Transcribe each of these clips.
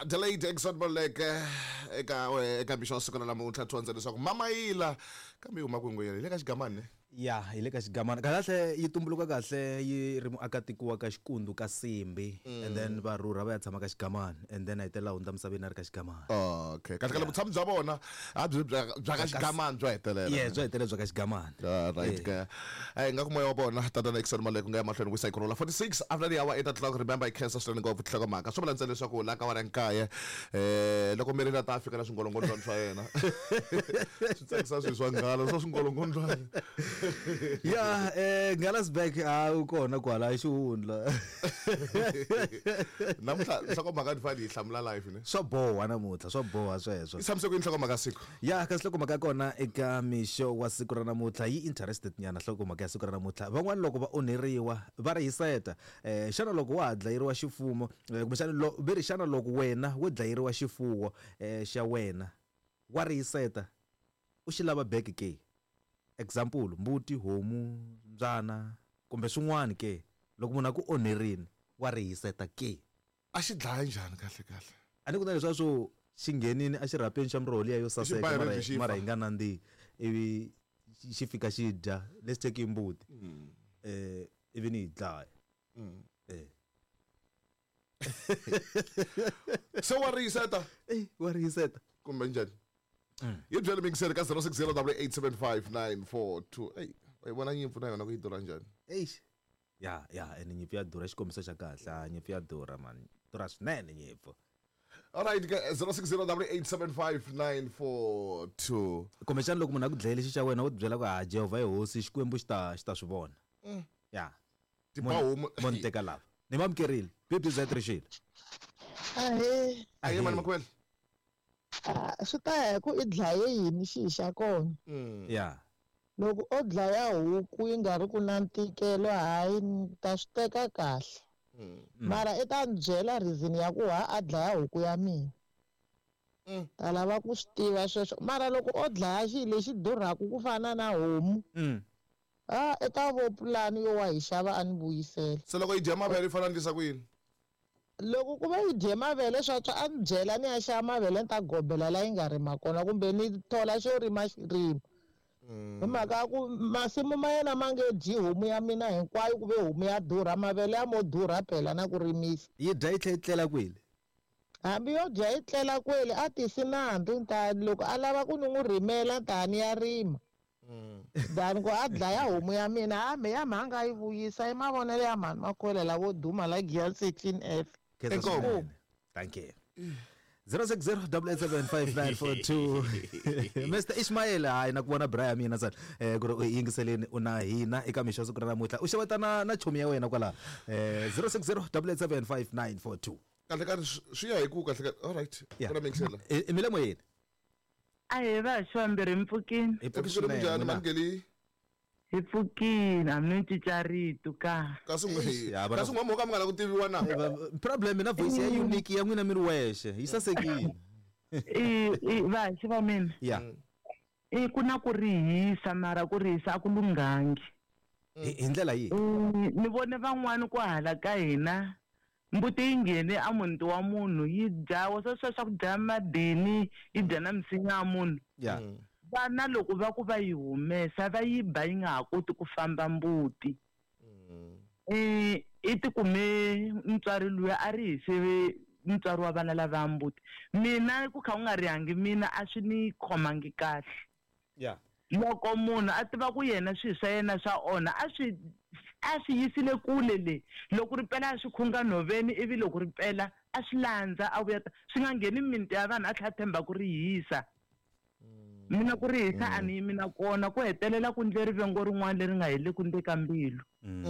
delayed Exxon Moleke eka bisho siku namuntlha tuanze leswaku mama ila kambe uma kwengwele le ka xigamani ya ile ka xigamani kahle yi tumbuluka kahle yi ri muakatiko wa ka Xikundu ka Simbi and then va rhurha va ya tshama ka xigamani and then ayitela hundza misaveni ari ka xigamani. Okay kahle mutshami bya bona a bya ka xigamani byo hetelela. Yeah byo hetelela bya ka xigamani. Right ka ay nga kumoya wa bona tata na Exxon Moleke nga mahlweni ku cycle 46 after the hour 8 o'clock remember I cancer standing over tlhaka maka so balantsela leswaku la ka wa nkaya loko mi ri na ta Africa na swingolongondlwana swa yena switsakisa swiswa ngala swa swingolongondlwana ya Galasberg ukona kwala xihundla namhla hloko maka ndifani ihlamula live ne swa boha namuntlha swa boha sweswo isamse ku inhloko maka siku ya kasi loko maka kona eka misho wa siku ra namuntlha yi interested nyana hloko maka ya siku ra namuntlha van'wana loko va onheriwa va ri hiseta xana loko wa dlayeriwa xifumo kumbe xana veri xana loko wena wo dlayeriwa xifuwo xa wena wa ri hiseta u xi lava back ke example mbuti homu mbyana kumbe swin'wana ke loko munhu ku onherini wa ri hiseta ke a xi dlaya njhani kahle a ni ku na leswaku xi nghenini a xi rapeni xa miroho liya yo saseka mara yi nga nandzihi ivi xi fika xi dya let's take imbuti ivi ni yi dlaya so wa ri hiseta wa ri hiseta kumbe njhani yi byele mingisele ka 0608759442 hey wena nyimpfu na yona ku yi durha njhani ya ene nyimpfu ya durha xikombiso xa kahle nyimpfu ya durha man durha swinene nyimpfu. Alright 0608759442 kumbe xana loko munhu a ku dlayele xi xa wena u tibyela ku Jehovah hi hosi Xikwembu xi ta swi vona ya tipahomu mo teka lava ni mamkerile BBZ Rishile ahe mani makwela swi ta ya ku i dlaye yini xi xa kona ya loko o dlaya huku yi nga ri ku na ntikelo hayi ta swi teka kahle mara i ta ni byela reason ya ku a dlaya huku ya mina ta lava ku swi tiva sweswo mara loko o dlaya xi lexi durhaku ku fana na homu eka vo pulani yo wa hi xava a ni vuyisela se loko yi dya mavele fana ndlisa ku yini loko ku va yi dye mavele swatswa a ni byela ni ya xava mavele ni ta gobela la yi nga rima kona kumbe ni thola xo rima xirima hi mhaka ku masimu ma yena ma nge dyi homu ya mina hinkwayo ku ve homu ya durha mavele ya mo durha phela na ku rimisa yi dya yi tlhela yi tlela kwele hambi yo dya yi tlela kwele a tisi nandzu loko a lava ku ni n'wi rimela tani ya rima than ku a dlaya homu ya mina hambi ya mhanga yi vuyisa i mavonelo ya mhani makwele lavo duma la Giya 16F thank you 06088759442 Mr Ishmael hayi na ku vona bra ya mina sana ku ri yingiseleni una hina eka misho siku ra namuntlha u xewetana na chomi ya wena kwala 06088759442 kahle swi ya hi ku kahle alright kuna mingisela emile moyeni ahe va xwambiri mpfukini epfukile njhani mangeli hi pfukini a mi cinca rito ka kasi n'we moka mi nga la ku tiviwa na problem na voice ya unique ya n'wina mi ri wexe yi sasekile va xi va mina ya ku na ku rihisa mara ku rihisa a ku lunghangi hi ndlela yihi ni vone van'wani ku hala ka hina mbuti yi nghene a muti wa munhu yi dya sweswo swa ku dya madini yi dya na misinya ya munhu ya vana loko va ku va yi humesa va yi ba yi nga ha koti ku famba mbuti i tikume ntswari luya a ri hise ntswari wa vana lava mbuti mina ku kha u nga rihangi mina a swi ni khomangi kahle ya loko munhu a tiva ku yena swi swa yena swa onha a swi yisile kule le loko ri pela a swi khunga nhoveni ivi loko ri pela a swi landza a vuya swi nga ngheni minti ya vanhu a tlha themba ku ri hisa mina ku ri hisa a ni mina kona ku hetelela ku ndle rivengo rin'wana leri nga hele ku ndle ka mbilu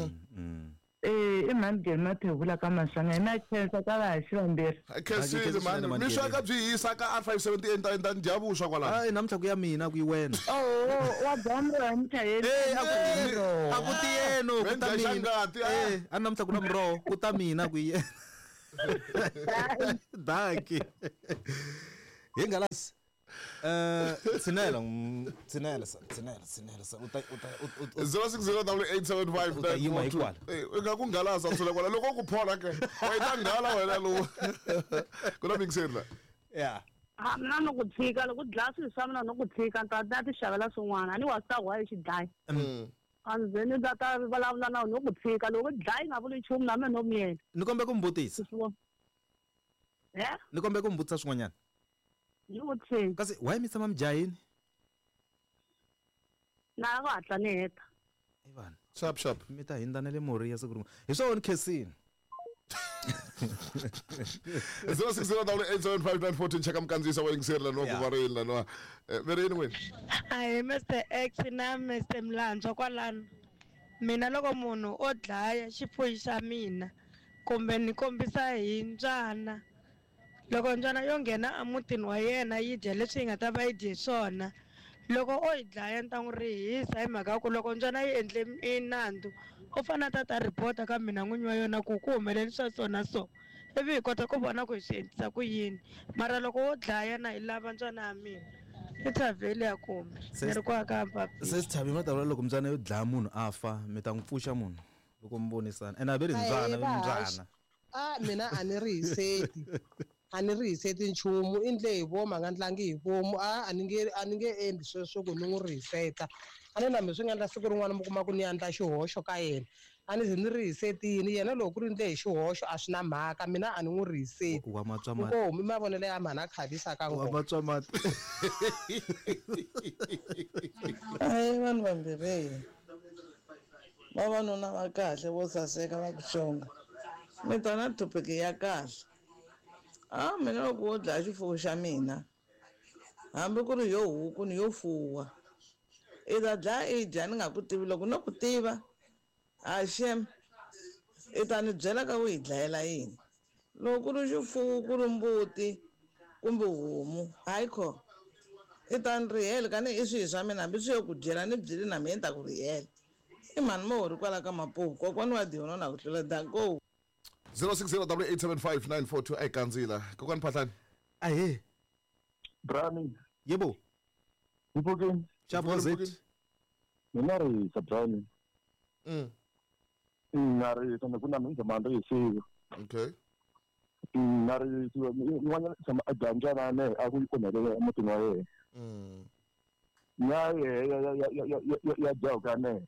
i mani geni mathevula ka masanga hi na khensa ka va hi xivambirhi khensile mani mi sweka byi hisa ka R578 enta ndyavuswa kwala hayi namhla ku ya mina ku yi wena wa bamro hi muchayeli a ku ti yeno ku ta mina a namhla ku na muroho ku ta mina ku yi daki hi ngalasi Tsinela sa 0608875 ngakungalaza kusula kwala loko kuphola ke wayitangala wena lo kuna mingisela yeah mina no ku tshika loko dlaya swilo swa mina no ku tshika ta ti xavela swin'wana a ni wa swi ta why xi dlaya a ndzi ni ta vulavula na no ku tshika loko dlaya nga vuli nchumu na mina no miyela ni kombe ku mbutisa ni kombe ku mbutisa swin'wanyana ni ku tshika kasi why mi tshama mjahini na ku hatla ni heta Ivan sharp mi ta hindana le mori ya siku hi swona khesini 060887594 cheka mkandzisa wa yingisela no kuvarila no merini wena Ayi Mr X na Mr Mlantswa kwalano mina loko munhu o dlaya xifuwo xa mina kumbe ni kombisa hi ntswana loko ntswana yo nghena amutini wa yena yi dya leswi yi nga ta va yi dye swona loko o yi dlaya ni ta n'wi rihisa hi mhaka ku loko ntswana yi endle inandzu u fanele ta report ka mina n'winyi wa yona ku humelerisa swona so ivi hi kota ku vona ku hi swi endlisa ku yini mara loko wo dlaya na hi lava ntswana ya mina i thavheli ya kumbe ni ri kwaka mpapi se sithabi matavula loko mtsana yo dlaya munhu afa mi ta n'wi pfuxa munhu loko mi vonisana ene a ve ri ndzwana mina a ni rihiseti nchumu i ndle hi vomu a nga ndlangi hi vomu a ni nge endli sweswo ku ni n'wi rihiseta a ni na mi swi nga endla siku rin'wana mi kuma ku ni ya endla xihoxo ka yena a ni ze ni rihisetini yena loko ku ri ndle hi xihoxo a swi na mhaka mina a ni n'wi rihiseti wa matswa mati humi mavonelo ya mhana a khavisaka wa matswa mati hayi vanhu vambirhi vavanuna va kahle vo saseka va ku xonga mi ta na topic ya kahle mina loko wo dlaya xifuwo xa mina hambi ku ri yo huku ni yo fuwa i ta dlaya i dya ni nga ku tivi loko no ku tiva shem i ta ni byela ka ku yi dlayela yini loko ku ri xifuwo ku ri mbuti kumbe homu hayikho i ta ni rihele kani i swihi swa mina hambi swi yo ku dyela ni byeli na mina ni ta ku rihela i mhani mo ri kwala ka mapupu kokwani wa dihono na ku tlula danko 060887594 ayikandzila kokwani phahlani ahe Brownie yebo mpokeni chapozit mina ri sa Brownie ngari sana kuna mimi zamanda yisiwe okay ngari yimanya sama ajanjana ne akuyikonele emutini wa yena ya joga ne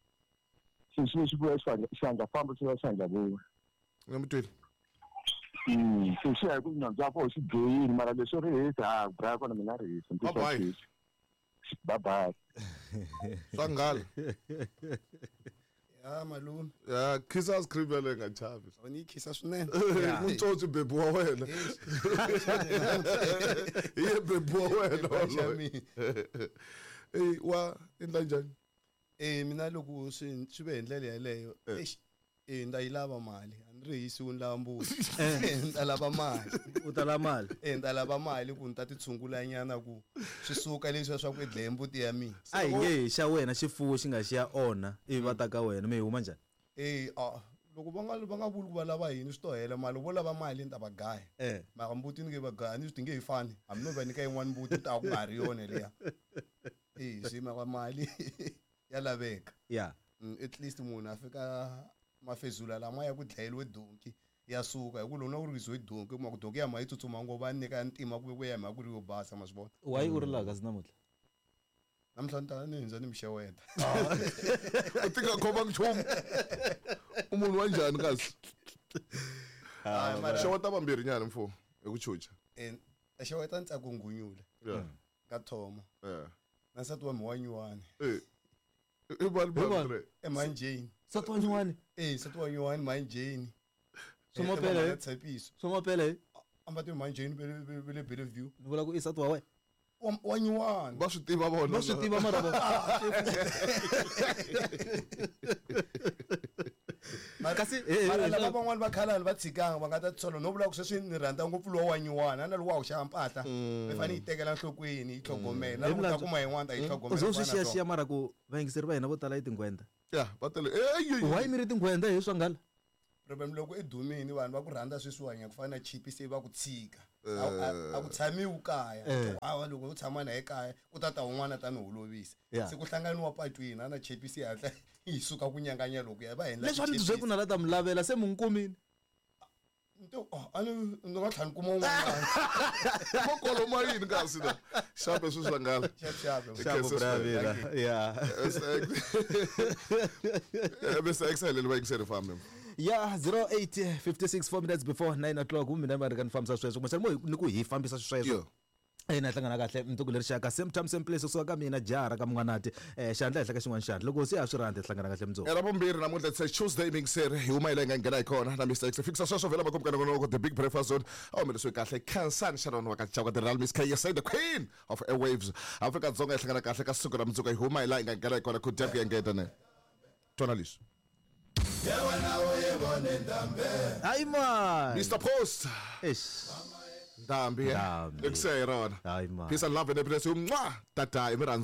sisi shanga famba shanga buwe ngamtweli sisi ayi kunyanza fo sigeyi mara leswo ri hita bra kona mina ri bye bye sangala ya malume ya khisa skribele ngachavi ni khisa swinene utsotsi bebu wa wena ye bebu wa wena wa endla njani mina loko swi ve hi ndlela yeleyo ndayilava mali ani rihisi u ni lava mbuti ni ta lava mali u ta lava mali ni ta lava mali ku ni ta ti tshungulanyana ku swi suka leswi swa ku dlaya mbuti ya mina a hi nge xa wena xifuwo xi nga xi ya ona ivi va ta ka wena mi huma njhani loko va nga vuli ku va lava yini swi to hela mali vo lava mali ni ta va gaya mara mbuti ni nge va gaya ni swi ti nge hi fani hambi no va nyika yin'wana mbuti ta ku nga ri yona leya swi mara mali ya laveka ya at least munhu a fika mafezula lama ya ku dlayeliwe donki ya suka hi ku lona ku risiwe donki kuma ku donki ya ma yi tsutsuma ngova ni nyika ntima ku ya ma ku ri yo basa ma swi vona why u ri laha kasi namuntlha namhlanje ta ni ndza ni mixeweta u tika khoma nchumu umunhu wa njhani kasi xeweta vambirhi nyana mfo hi ku chucha xeweta ntsako ngunyula ka thoma na nsati wa mi wa nyuwani i valibare emanjeni nsati wa nyuwani nsati wa nyuwani manjeni somopele tsepiso somopele ambati manjeni bele Bellevue ni vula ku i nsati wa wena wa nyuwani va swi tiva vona va swi tiva mara kasi lava van'wana va khalani va tshikanga va nga ta tsolo no vula ku sweswi ni rhandza ngopfu lowa wa nyuwana na lowa u xava mpahla mi fanele yi tekela nhlokweni yi tlhogomela na ta kuma yin'wana ta yi tlhogomela uzo swi xiyaxiya mara ku vayingiseri va hina vo tala yi tinghwenda ya va tele why mi ri tinghwenda hi swanghala problem loko edumini vanhu va ku rhandza sweswiwanya ku fana na chipi se va ku tshika a ku tshamiwi kaya hawa loko u tshama na ekaya ku tata un'wana ta ni holovisa se ku hlanganiwa patwini na chipi se hatla yi suka ku nyanganya loko ya va endla leswi a ni bye ku na lata milavela se munkumini ani ni nga tlhani kuma un'wana mokolo ma yini kasi na xape swi swangala Shapo bravila yeah Mr. Excel va yingiseli family ya 0856 4 minutes before 9 o'clock mina mari kan fambisa sweswo kumbe ni ku hi fambisa sweswo na hlangana kahle mituku leri xaka same time same place kusuka ka mina jara ka mun'wanati xandla ehla ka xin'wana xandla loko se a swi rhandza hlangana kahle mundzuku era vumbirhi namuntlha it's Tuesday being said hi huma ile nga nghena hi kona na Mr. X fixa sweswo vela makumkana kono the big breakfast zone mi leswi kahle Khansani Sharon wa ka chaka the real Miss K say the queen of airwaves Africa Dzonga hlangana kahle ka siku ra mundzuku hi huma ile nga nghena hi kona ku depth yangeta ne tonalish hayi man Mr. Post ish Dambi ekuseyirona hayi man peace and love and happiness umwa tata